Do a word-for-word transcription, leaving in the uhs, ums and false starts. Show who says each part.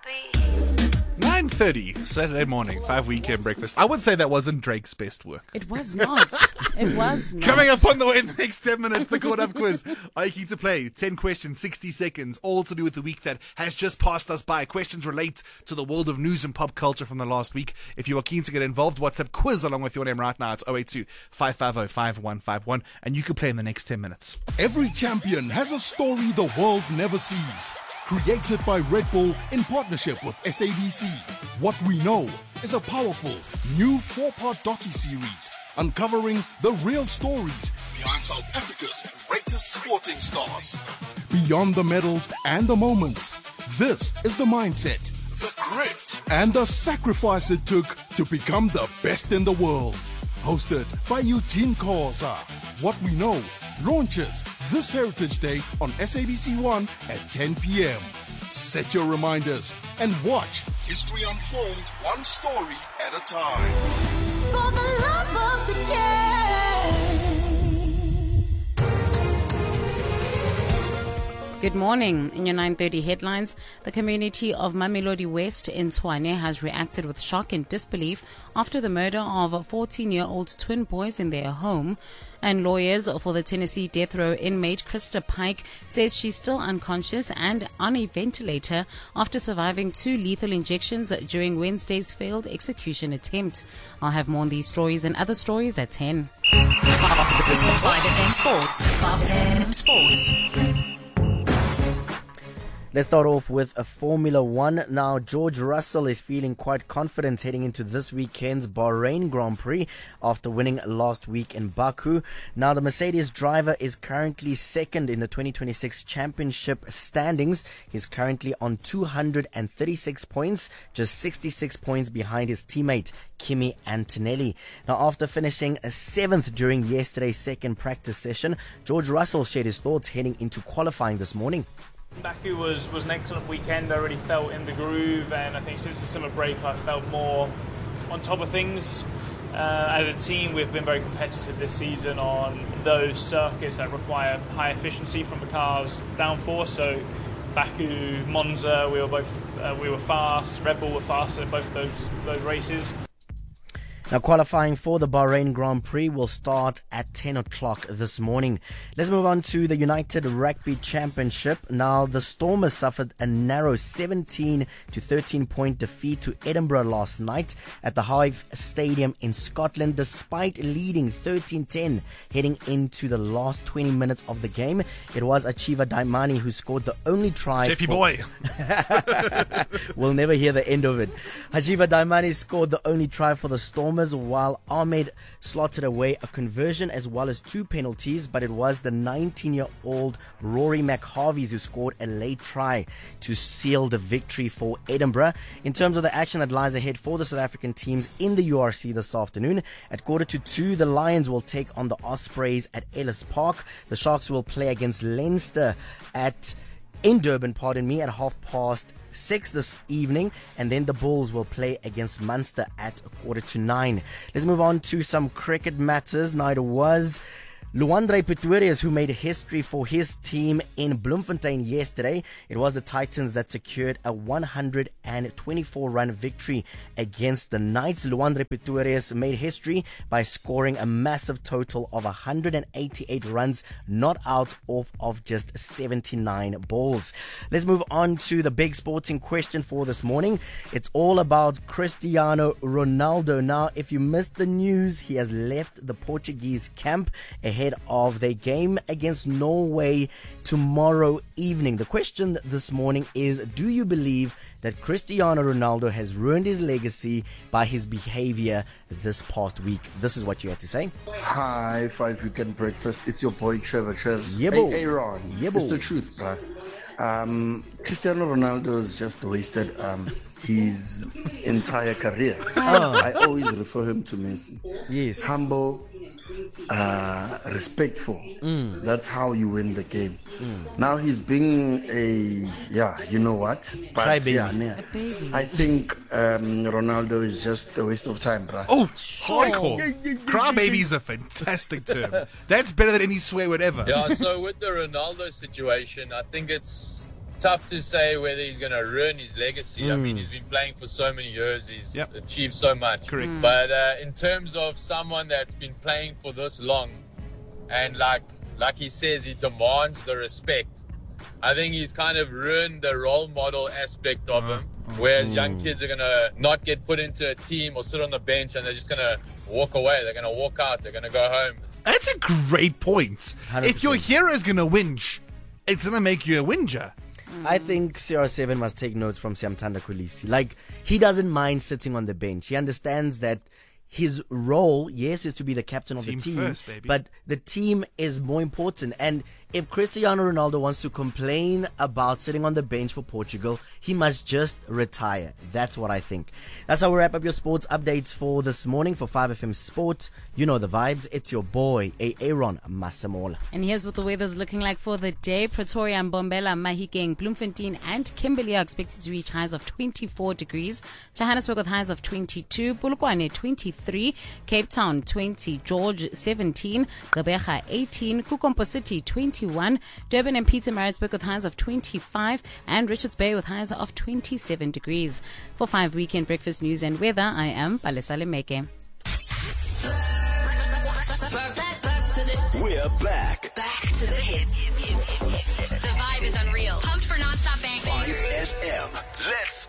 Speaker 1: nine thirty, Saturday morning, five weekend breakfast. I would say that wasn't Drake's best work.
Speaker 2: It was not. It was not.
Speaker 1: Coming up on the way in the next ten minutes, the Caught Up Quiz. Are you keen to play? ten questions, sixty seconds, all to do with the week that has just passed us by. Questions relate to the world of news and pop culture from the last week. If you are keen to get involved, WhatsApp quiz along with your name right now. It's oh eight two, five five oh, five one five one, and you can play in the next ten minutes.
Speaker 3: Every champion has a story the world never sees. Created by Red Bull in partnership with S A B C. What We Know is a powerful new four-part docu-series uncovering the real stories behind South Africa's greatest sporting stars. Beyond the medals and the moments, this is the mindset, the grit, and the sacrifice it took to become the best in the world. Hosted by Eugene Koza. What We Know launches this Heritage Day on S A B C one at ten p.m. Set your reminders and watch history unfold one story at a time.
Speaker 4: For the love of the game.
Speaker 2: Good morning. In your nine thirty headlines, the community of Mamelodi West in Tshwane has reacted with shock and disbelief after the murder of fourteen-year-old twin boys in their home. And lawyers for the Tennessee death row inmate Krista Pike says she's still unconscious and on a ventilator after surviving two lethal injections during Wednesday's failed execution attempt. I'll have more on these stories and other stories at ten.
Speaker 5: five F M Sports. five F M Sports.
Speaker 6: Let's start off with a Formula One. Now, George Russell is feeling quite confident heading into this weekend's Bahrain Grand Prix after winning last week in Baku. Now, the Mercedes driver is currently second in the twenty twenty-six championship standings. He's currently on two hundred thirty-six points, just sixty-six points behind his teammate Kimi Antonelli. Now, after finishing a seventh during yesterday's second practice session, George Russell shared his thoughts heading into qualifying this morning.
Speaker 7: Baku was, was an excellent weekend. I really felt in the groove, and I think since the summer break I felt more on top of things. Uh, as a team, we've been very competitive this season on those circuits that require high efficiency from the car's downforce. So Baku, Monza, we were both uh, we were fast. Red Bull were fast at both of those those races.
Speaker 6: Now, qualifying for the Bahrain Grand Prix will start at ten o'clock this morning. Let's move on to the United Rugby Championship. Now, the Stormers suffered a narrow seventeen to thirteen point defeat to Edinburgh last night at the Hive Stadium in Scotland, despite leading thirteen ten heading into the last twenty minutes of the game. It was Achiva Daimani who scored the only try.
Speaker 1: J P
Speaker 6: for...
Speaker 1: boy.
Speaker 6: We'll never hear the end of it. Achiva Daimani scored the only try for the Stormers, while Ahmed slotted away a conversion as well as two penalties, but it was the nineteen-year-old Rory McHarvey who scored a late try to seal the victory for Edinburgh. In terms of the action that lies ahead for the South African teams in the U R C this afternoon, at quarter to two, the Lions will take on the Ospreys at Ellis Park. The Sharks will play against Leinster at in Durban, pardon me, at half past six this evening, and then the Bulls will play against Munster at a quarter to nine. Let's move on to some cricket matters. Now, it was Luandre Pretorius who made history for his team in Bloemfontein yesterday. It was the Titans that secured a one hundred twenty-four run victory against the Knights. Luandre Pretorius made history by scoring a massive total of one hundred eighty-eight runs, not out off of just seventy-nine balls. Let's move on to the big sporting question for this morning. It's all about Cristiano Ronaldo. Now, if you missed the news, he has left the Portuguese camp ahead of their game against Norway tomorrow evening. The question this morning is, do you believe that Cristiano Ronaldo has ruined his legacy by his behavior this past week? This is what you had to say.
Speaker 8: Hi, Five Weekend Breakfast. It's your boy Trevor Trevs.
Speaker 6: Yebo.
Speaker 8: Hey, Aaron.
Speaker 6: Yebo.
Speaker 8: It's the truth, bruh. Um, Cristiano Ronaldo has just wasted um, his entire career.
Speaker 6: Oh.
Speaker 8: I always refer him to Messi.
Speaker 6: Yes.
Speaker 8: Humble, uh, respectful.
Speaker 6: Mm.
Speaker 8: That's how you win the game.
Speaker 6: Mm.
Speaker 8: Now he's being a, yeah, you know what? But
Speaker 6: Cry baby.
Speaker 8: yeah, yeah. I think um, Ronaldo is just a waste of time, bruh.
Speaker 1: Oh, hardcore. Crybaby is a fantastic term. That's better than any swear word ever.
Speaker 9: Yeah, so with the Ronaldo situation, I think it's tough to say whether he's going to ruin his legacy. Mm. I mean, he's been playing for so many years. He's
Speaker 1: yep.
Speaker 9: achieved so much.
Speaker 1: Correct. Mm.
Speaker 9: But uh, in terms of someone that's been playing for this long, and like like he says, he demands the respect, I think he's kind of ruined the role model aspect of him. Whereas mm. young kids are going to not get put into a team or sit on the bench and they're just going to walk away. They're going to walk out. They're going to go home.
Speaker 1: That's a great point. one hundred percent. If your hero is going to whinge, it's going to make you a whinger.
Speaker 6: I think C R seven must take notes from Siyamthanda Kolisi. Like, he doesn't mind sitting on the bench. He understands that his role, yes, is to be the captain of
Speaker 1: team
Speaker 6: the team,
Speaker 1: first, baby.
Speaker 6: But the team is more important. And if Cristiano Ronaldo wants to complain about sitting on the bench for Portugal, he must just retire. That's what I think. That's how we wrap up your sports updates for this morning for five F M Sport. You know the vibes. It's your boy, Aaron Masemola.
Speaker 2: And here's what the weather's looking like for the day. Pretoria, Mbombela, Mahikeng, Bloemfontein and Kimberley are expected to reach highs of twenty-four degrees. Johannesburg with highs of twenty-two. Polokwane, twenty-three. Cape Town, twenty. George, seventeen. Gqeberha, eighteen. Kukompo City, twenty-one. Durban and Pietermaritzburg with highs of twenty-five. And Richards Bay with highs of twenty-seven degrees. For five Weekend Breakfast News and Weather, I am Palesa Lemeke.
Speaker 10: We're back.
Speaker 5: Back to the hits. The vibe is unreal. Pumped for non-stop bang.
Speaker 10: five F M. Let's